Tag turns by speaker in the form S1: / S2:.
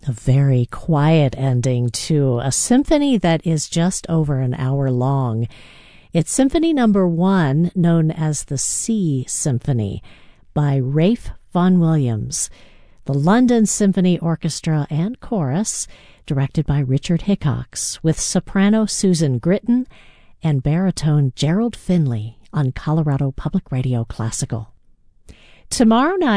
S1: A very quiet ending to a symphony that is just over an hour long. It's Symphony Number 1, known as the Sea Symphony, by Ralph Vaughan Williams. The London Symphony Orchestra and Chorus, directed by Richard Hickox, with soprano Susan Gritton and baritone Gerald Finley on Colorado Public Radio Classical. Tomorrow night,